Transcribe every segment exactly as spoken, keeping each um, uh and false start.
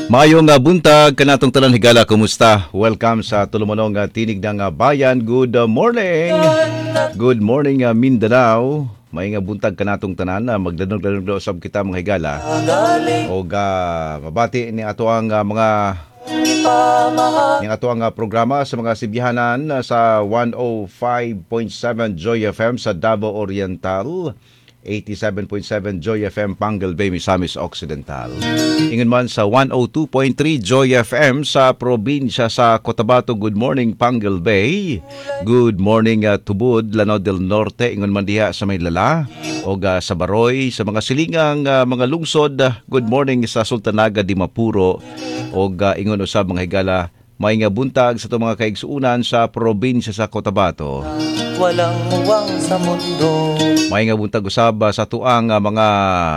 Mayong uh, buntag kanatong tanan higala, kumusta? Welcome sa tulumanong uh, tinig ng uh, bayan. Good uh, morning. Good morning uh, Mindanao. May nga buntag kanatong tanan uh, magdanog-danog usab kita mga higala. O ga uh, mabati ni ato ang uh, mga ni ato ang uh, programa sa mga sibyahanan uh, sa one oh five point seven Joy F M sa Davao Oriental, eighty-seven point seven Joy F M Pangal Bay, Misamis Occidental. Ingon man sa one oh two point three Joy F M sa probinsya sa Cotabato. Good morning Pangal Bay. Good morning uh, Tubod, Lanao del Norte. Ingon man diha sa Maylala o uh, sa Baroy, sa mga silingang uh, mga lungsod. Good morning sa Sultanaga, Dimapuro o uh, ingon usab mga higala. May nga buntag sa itong mga kaigsuunan sa probinsya sa Cotabato. Walang muwang sa mundo. May nga buntag usab sa tuang uh, mga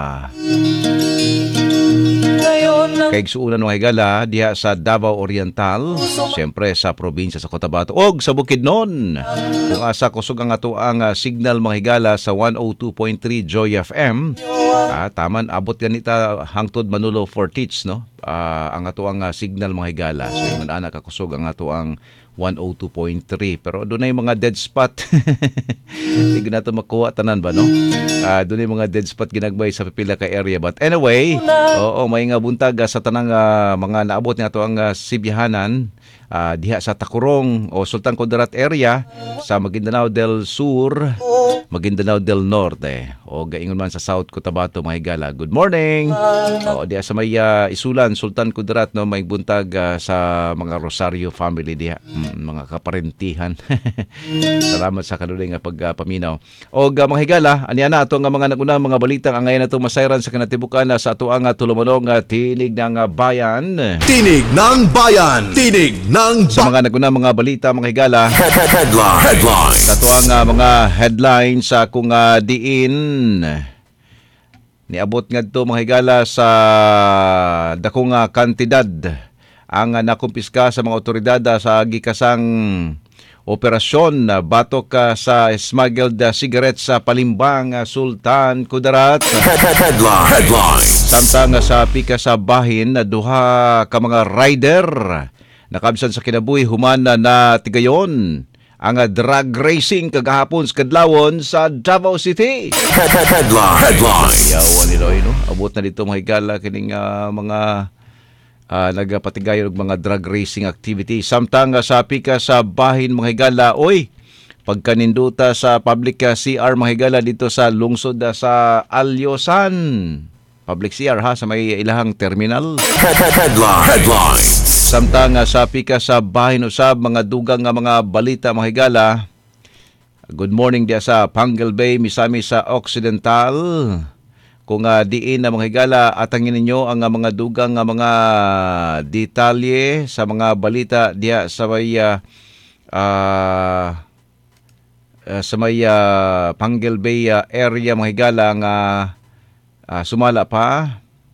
kaigsuunan mga higala diha sa Davao Oriental, siyempre sa probinsya sa Cotabato og sa Bukidnon. Kung asa kusog ang ato ang uh, signal mga higala sa one oh two point three Joy F M. Ah, taman abot ganita hangtod Manolo Fortich, no? Uh, ang ato ang uh, signal mga higala. So yung ana ka kusog ang ato ang one oh two point three, pero doon ay mga dead spot. Hindi ko na ito makuha tanan ba, no? Uh, doon ay mga dead spot ginagbay sa pipila ka area. But anyway, oo, may nga buntag uh, sa tanang uh, mga naabot na ito ang uh, sibyahanan uh, diha sa Takurong o Sultan Kudarat area sa Maguindanao del Sur, Maguindanao del Norte o gaingon man sa South Cotabato mga higala. Good morning. O diha sa may uh, Isulan, Sultan Kudarat, no, may buntag uh, sa mga Rosario family diha, mm, mga kaparentihan. Salamat sa kanunay nga pagpaminaw. Uh, o uh, mga higala, aniya na ato nga mga nagunang mga balitang ang ngayon nato masayran sa kanatibukan uh, sa ato ang uh, tulumanong uh, tinig ng uh, bayan. Tinig ng bayan. Tinig ng bayan. Sa mga nagunang mga balita mga higala. Headline. Headline. Sa ato ang uh, mga headlines sa uh, kung uh, diin niabot ngadto mga higala sa dakong uh, kantidad ang uh, nakumpiska sa mga otoridad uh, sa gikasang operasyon uh, batok uh, sa smuggled uh, cigarettes sa Palimbang, uh, Sultan Kudarat. Headline. Headline. Samtang uh, sa pika sa bahin uh, duha ka mga rider nakabsan sa kinabuhi human uh, na tigayon ang uh, drug racing kagahapon sa kadlawon sa Davao City. Headline. Headline. Yawan nila, no? Abot na dito mga higala kining uh, mga uh, nagpatigayon og mga drug racing activity. Samtang uh, sa pika sa bahin mga higala, oy, pagkaninduta sa public uh, C R mga higala dito sa lungsod uh, sa Alyosan. Public C R ha, sa may ilahang terminal. Headline. Headline. Samtang uh, sa pika sa bahin usab mga dugang nga mga balita mga higala. Good morning diya sa Pangal Bay, Misami sa Occidental. Kung uh, diin na mga higala, atangin ninyo ang uh, mga dugang nga mga detalye sa mga balita diya sa may uh, uh, uh, sa may uh, Pangal Bay uh, area mga higala nga uh, sumala pa.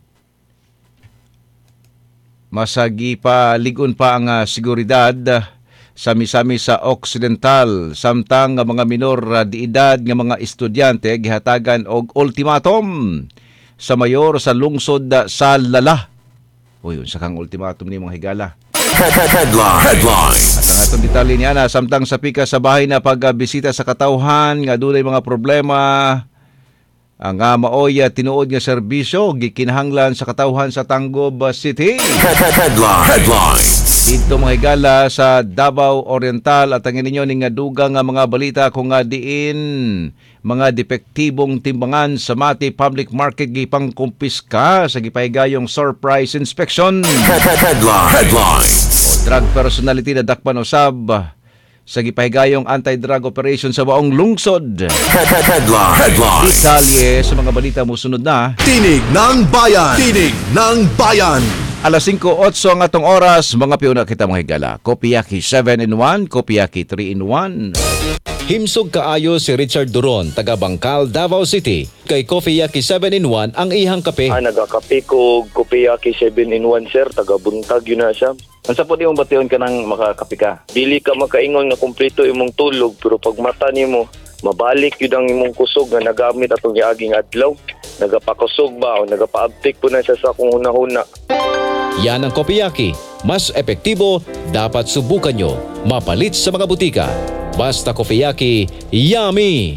Masagi pa, ligon pa ang uh, seguridad uh, sa Misami sa Occidental. Samtang uh, mga minor uh, di edad nga mga estudyante gihatagan og ultimatum sa mayor sa lungsod uh, sa Lala. Uy, unsa kang ultimatum ni mga higala? Headline. Headline. At ang atong detalye niya na samtang sa pika sa bahay na pagbisita sa katawhan nga dunay mga problema ang uh, maoy uh, tinuod nga serbisyo gikinahanglan sa katawhan sa Tanggob City. Headline. Headline. Dito mga higala sa Davao Oriental at ang ininyo ning dugang nga mga balita kung nga diin mga depektibong timbangan sa Mati Public Market gipang kumpiska sa gipahigayong surprise inspection. Headline. Headline. O drug personality na dakpan usab sa gipahigayong anti-drug operation sa baong lungsod. Headline. Headline. Detalye sa mga balita mo sunod na. Tinig ng bayan. Tinig ng bayan. Alas singko otso ang atong oras, mga piuna kita mga higala. Kopiyaki seven in one, Kopiyaki three in one. Himsog kaayo si Richard Duron, taga Bangkal, Davao City. Kay Kopiyaki seven in one ang ihang kape. Ah, nagakape ko Kopiyaki seven in one, sir. Taga Buntag yun na siya. Ang sapod yung bation ka ng makakape ka. Dili ka makaingon na kumpleto imong tulog, pero pag mata nimo mabalik yun ang imong kusog na nagamit atong iaging adlaw. Nagapakusog ba o nagapaabtik po na siya sa kung huna-huna. Yan ang Kopiyaki. Mas epektibo, dapat subukan nyo. Mapalit sa mga butika. Basta Kopiyaki, yummy!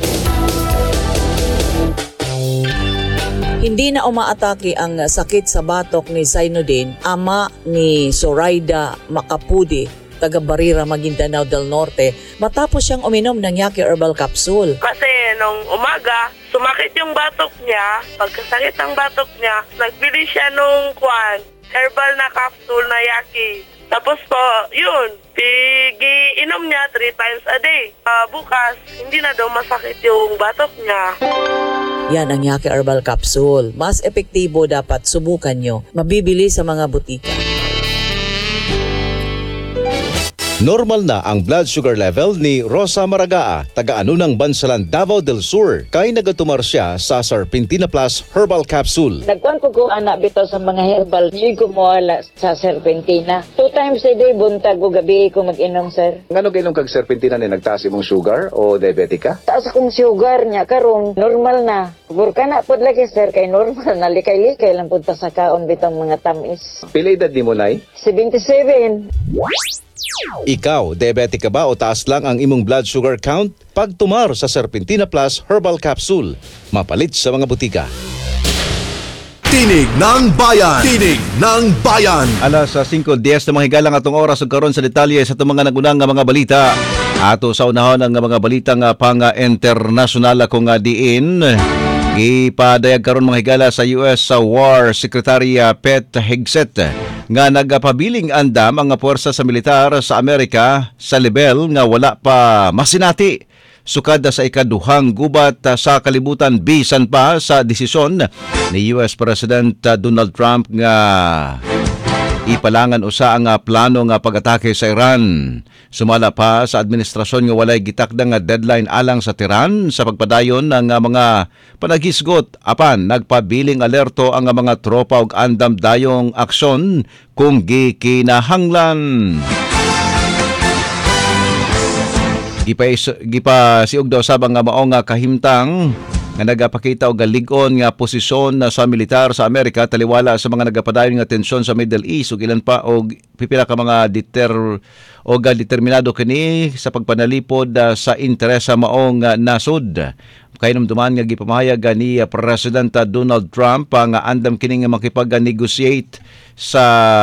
Hindi na umaatake ang sakit sa batok ni Zainuddin, ama ni Zoraida Macapudi, taga Barira, Maguindanao del Norte, matapos siyang uminom ng Yaki Herbal Capsule. Kasi nung umaga, sumakit yung batok niya. Pagkasakit ng batok niya, nagbili siya nung kwan, herbal na capsule na Yaki. Tapos po, yun, inom niya three times a day. Uh, bukas, hindi na daw masakit yung batok niya. Yan ang Yaki Herbal Capsule. Mas epektibo, dapat subukan nyo. Mabibili sa mga butika. Normal na ang blood sugar level ni Rosa Maragaa, taga-ano ng Bansalan, Davao del Sur, kay nagatumar siya sa Serpentina Plus Herbal Capsule. Nagkuhan ko ko anak bitaw sa mga herbal. Hindi ko mawala sa Serpentina. Two times a day, buntag o gabi ko mag-inom, sir. Ngano kainom kag Serpentina ni nagtaas imong sugar o diabetic ka? Taas akong sugar niya, karon normal na. Burka na po lagi, sir, kay normal na. Likay-likay lang punta sa kaon bitang mga tamis. Pila edad nimo nay? seventy-seven. Ikaw, diabetic ka ba o taas lang ang imong blood sugar count? Pagtumar sa Serpentina Plus Herbal Capsule. Mapalit sa mga butika. Tinig ng Bayan. Tinig ng Bayan. Alas sa five ten na mga higalang atong oras ug karon sa detalye sa itong mga nagunang nga mga balita. Ato sa unahon ang mga balita nga pang international kung nga diin. Gipadayag karon mga higala sa U S sa War Secretary Pete Hegseth nga nagapabiling andam ang puwersa sa militar sa Amerika sa level nga wala pa masinati. Sukad sa ikaduhang gubat sa kalibutan bisan pa sa desisyon ni U S President Donald Trump nga ipalangan usa ang plano nga pag-atake sa Iran. Sumala pa sa administrasyon nga walay gitakdang nga deadline alang sa Tehran sa pagpadayon ng mga panagisgot apan nagpabiling alerto ang mga tropa ug andam dayong aksyon kung gikinahanglan. Gipa gipa siog daw sabang nga mao nga kahimtang nga nagapakita og lig-on nga posisyon sa militar sa Amerika taliwala sa mga nagapadayon nga tensyon sa Middle East ug ilan pa og pipila ka mga deter og determinado kini sa pagpanalipod uh, sa interes sa maong uh, nasud. Kainomduman nga gipamahayag ni uh, President Donald Trump ang uh, andam kini nga makipag-negotiate sa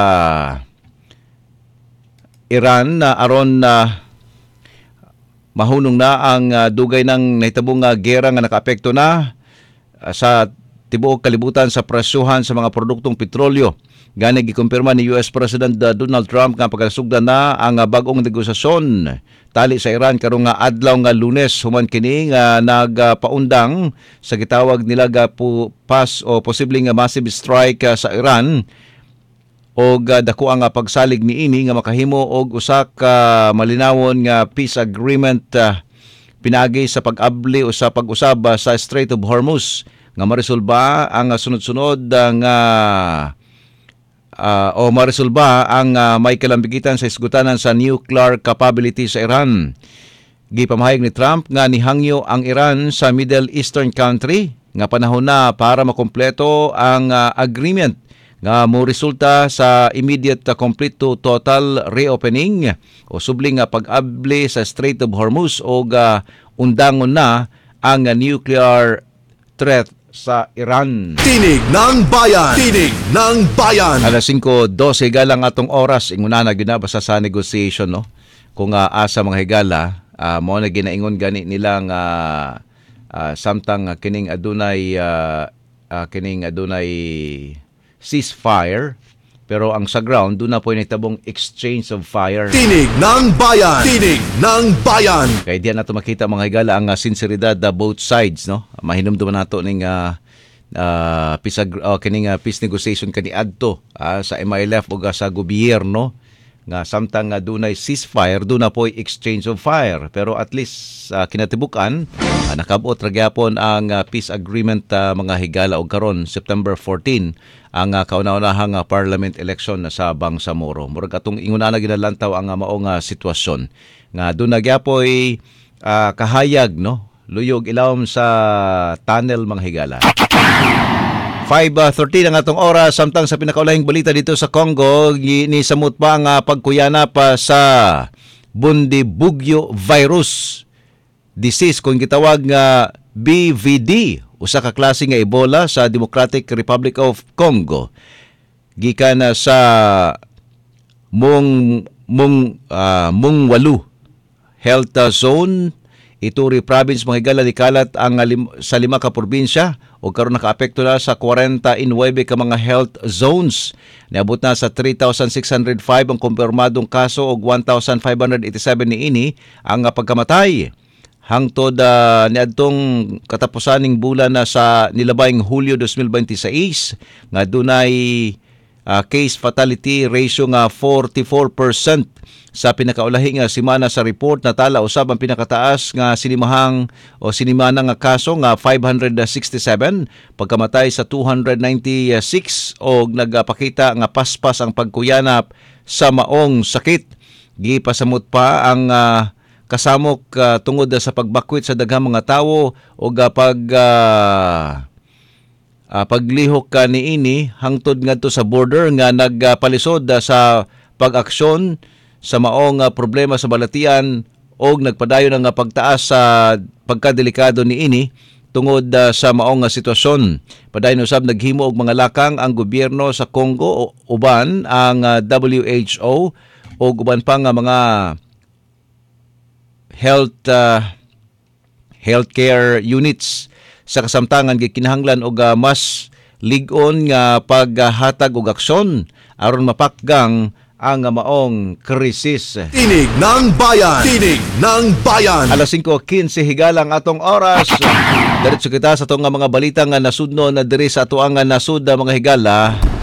Iran na uh, aron uh, mahunong na ang uh, dugay ng nahitabong uh, gera nga nakaapekto na uh, sa tibuok kalibutan sa presyuhan sa mga produktong petrolyo. Gani gikumpirma ni U S President uh, Donald Trump nga pagkasugdan na ang uh, bagong negosasyon tali sa Iran karong nga adlaw nga Lunes human kini nga nagpaundang uh, sa gitawag nila ga pu- pas o posibleng nga massive strike uh, sa Iran og uh, dako ang uh, pagsalig niini nga makahimo og usa ka malinawon nga peace agreement uh, pinagi sa pag-abli o sa pag-usab uh, sa Strait of Hormuz nga maresolba ang uh, sunod-sunod uh, nga uh, o maresolba ang uh, may kalambigitan sa isgutanan sa nuclear capability sa Iran. Gipamahayag ni Trump nga nihangyo ang Iran sa Middle Eastern country nga panahon na para makompleto ang uh, agreement nga mo resulta sa immediate uh, complete to total reopening o subling nga pag-abli sa Strait of Hormuz o uh, undangon na ang uh, nuclear threat sa Iran. Tinig ng Bayan. Tinig ng Bayan. Alas five twelve galang atong oras inguna na ginabasa sa negotiation no. Kung uh, asa mga higala uh, mo na ginaingon gani nilang uh, uh, samtang uh, kining adunay uh, uh, kining adunay ceasefire pero ang sa ground doon na po nitabong exchange of fire. Tinig ng Bayan. Tinig ng Bayan. Kaya diyan nato makita mga higala ang uh, sinseridad uh, both sides no. Mahinumduman nato ning uh, uh, peace ag- uh, kining uh, peace negotiation kani adto uh, sa M I L F ug uh, sa gobyerno nga samtang uh, dunay ceasefire doon na po exchange of fire pero at least uh, kinatibukan uh, nakabot ra gyapon ang uh, peace agreement uh, mga higala og karon September fourteen ang uh, kauna-unahang uh, parliament election na sa Bangsamoro. Murag atong inguna na ginalantaw ang uh, mao nga sitwasyon nga doon na gyapoy uh, kahayag no luyog ilawom sa tunnel mga higala. five thirty ang atong oras samtang sa pinakaulahing balita dito sa Congo gi- ni samot pa nga pagkuyana pa sa Bundibugyo virus disease kung gitawag nga B V D, usa ka klase nga Ebola sa Democratic Republic of Congo. Gikan na sa mong mong uh, mong walu health uh, zone Ituri province mga higala likalat ang lim, sa lima ka probinsya o karon nakaapekto na sa forty-nine ka mga health zones. Niabot na sa three thousand six hundred five ang kumpirmadong kaso o one thousand five hundred eighty-seven niini ang pagkamatay. Hangtod uh, niadtong katapusaning bulan na sa nilabayng Hulyo twenty twenty-six nga dunay uh, case fatality ratio nga forty-four percent. Sa pinakaulahi nga simana sa report natala usab ang pinakataas nga sinimahang o sinimana nga kaso nga five hundred sixty-seven pagkamatay sa two hundred ninety-six og nagapakita nga paspas ang pagkuyanap sa maong sakit. Gipasamot pa ang uh, kasamok uh, tungod sa pagbakwit sa daghang mga tawo o pag uh, uh, paglihok ka niini hangtod ngadto sa border nga nagpalisod uh, sa pag-aksyon sa maong uh, problema sa balatian og nagpadayon ang uh, pagtaas sa uh, pagkadelikado niini tungod uh, sa maong uh, sitwasyon. Padayon usab naghimo og mga lakang ang gobyerno sa Congo uban ang uh, W H O o uban pa nga mga health uh, healthcare units sa kasamtangan gikinahanglan og uh, mas lig-on nga paghatag og aksyon aron mapakgang ang maong krisis. Tinig ng Bayan. Tinig ng Bayan. Alas five fifteen higalang atong oras. Diretso kita sa itong mga balita nga nasudno na diri sa atuang nasud mga higala.